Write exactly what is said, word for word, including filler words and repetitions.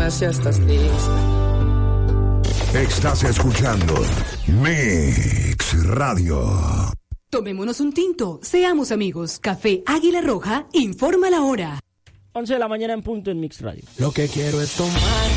gracia, estás triste. Estás escuchando Mix Radio. Tomémonos un tinto, seamos amigos. Café Águila Roja informa la hora. once de la mañana en punto en Mix Radio. Lo que quiero es tomar